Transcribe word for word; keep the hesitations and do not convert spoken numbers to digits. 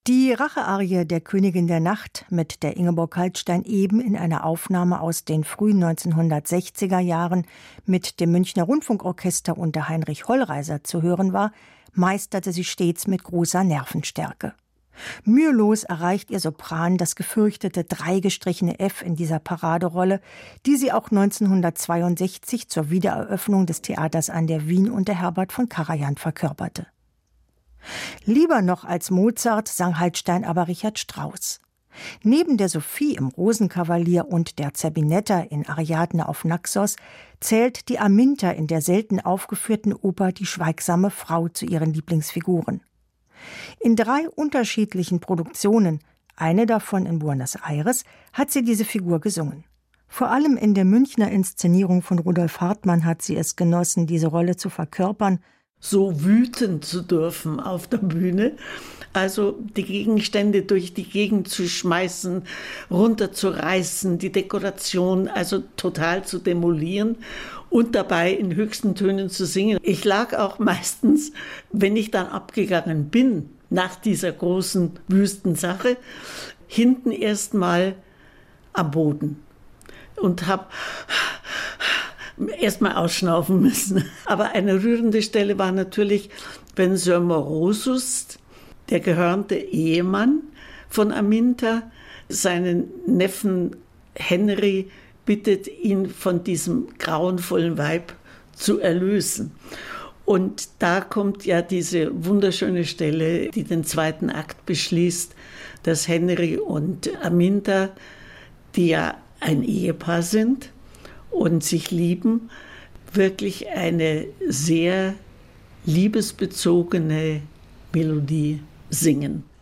Die Rachearie der Königin der Nacht, mit der Ingeborg Kaltstein eben in einer Aufnahme aus den frühen neunzehnhundertsechziger Jahren mit dem Münchner Rundfunkorchester unter Heinrich Hollreiser zu hören war, meisterte sie stets mit großer Nervenstärke. Mühelos erreicht ihr Sopran das gefürchtete dreigestrichene F in dieser Paraderolle, die sie auch neunzehnhundertzweiundsechzig zur Wiedereröffnung des Theaters an der Wien unter Herbert von Karajan verkörperte. Lieber noch als Mozart sang Kaltstein aber Richard Strauss. Neben der Sophie im Rosenkavalier und der Zerbinetta in Ariadne auf Naxos zählt die Aminta in der selten aufgeführten Oper Die schweigsame Frau zu ihren Lieblingsfiguren. In drei unterschiedlichen Produktionen, eine davon in Buenos Aires, hat sie diese Figur gesungen. Vor allem in der Münchner Inszenierung von Rudolf Hartmann hat sie es genossen, diese Rolle zu verkörpern. So wüten zu dürfen auf der Bühne, also die Gegenstände durch die Gegend zu schmeißen, runterzureißen, die Dekoration also total zu demolieren und dabei in höchsten Tönen zu singen. Ich lag auch meistens, wenn ich dann abgegangen bin, nach dieser großen Wüstensache, hinten erstmal am Boden und habe erstmal ausschnaufen müssen. Aber eine rührende Stelle war natürlich, wenn Sir Morosus, der gehörnte Ehemann von Aminta, seinen Neffen Henry bittet, ihn von diesem grauenvollen Weib zu erlösen. Und da kommt ja diese wunderschöne Stelle, die den zweiten Akt beschließt, dass Henry und Aminta, die ja ein Ehepaar sind und sich lieben, wirklich eine sehr liebesbezogene Melodie singen.